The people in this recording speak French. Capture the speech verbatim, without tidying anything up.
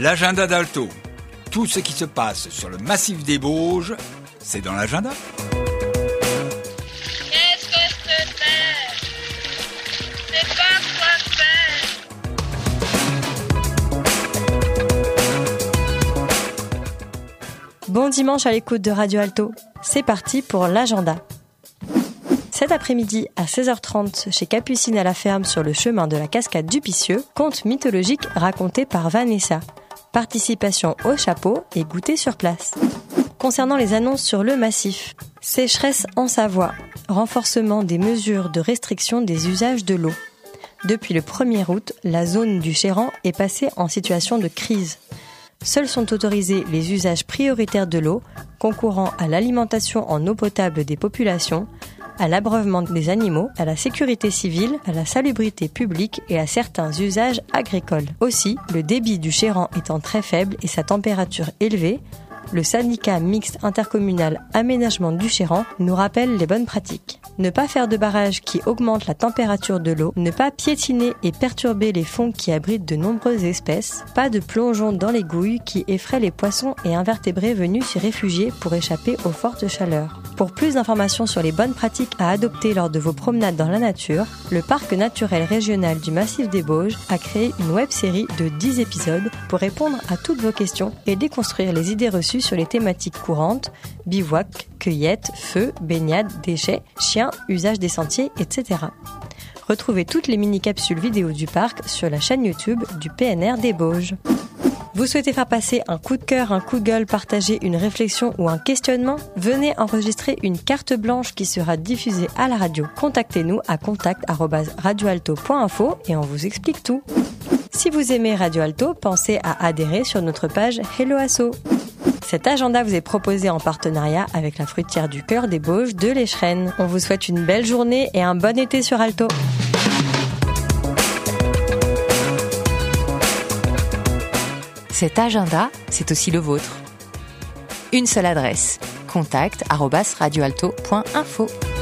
L'agenda d'Alto. Tout ce qui se passe sur le massif des Bauges, c'est dans l'agenda. Qu'est-ce que c'est? C'est pas quoi faire. Bon dimanche à l'écoute de Radio Alto. C'est parti pour l'agenda. Cet après-midi, à seize heures trente, chez Capucine à la ferme sur le chemin de la cascade du Picieux, conte mythologique raconté par Vanessa. Participation au chapeau et goûter sur place. Concernant les annonces sur le massif, sécheresse en Savoie, renforcement des mesures de restriction des usages de l'eau. Depuis le premier août, la zone du Chéran est passée en situation de crise. Seuls sont autorisés les usages prioritaires de l'eau, concourant à l'alimentation en eau potable des populations, à l'abreuvement des animaux, à la sécurité civile, à la salubrité publique et à certains usages agricoles. Aussi, le débit du Chéran étant très faible et sa température élevée, le syndicat mixte intercommunal Aménagement du Chéran nous rappelle les bonnes pratiques. Ne pas faire de barrage qui augmente la température de l'eau, ne pas piétiner et perturber les fonds qui abritent de nombreuses espèces, pas de plongeon dans les gouilles qui effraient les poissons et invertébrés venus s'y réfugier pour échapper aux fortes chaleurs. Pour plus d'informations sur les bonnes pratiques à adopter lors de vos promenades dans la nature, le Parc naturel régional du Massif des Bauges a créé une web-série de dix épisodes pour répondre à toutes vos questions et déconstruire les idées reçues sur les thématiques courantes, bivouac, cueillette, feu, baignade, déchets, chiens, usage des sentiers, et cetera. Retrouvez toutes les mini-capsules vidéo du parc sur la chaîne YouTube du P N R des Bauges. Vous souhaitez faire passer un coup de cœur, un coup de gueule, partager une réflexion ou un questionnement? Venez enregistrer une carte blanche qui sera diffusée à la radio. Contactez-nous à contact arobase radioalto point info et on vous explique tout. Si vous aimez Radio Alto, pensez à adhérer sur notre page Hello Asso. Cet agenda vous est proposé en partenariat avec la fruitière du cœur des Bauges de l'Échrennes. On vous souhaite une belle journée et un bon été sur Alto. Cet agenda, c'est aussi le vôtre. Une seule adresse, contact arobase radioalto point info.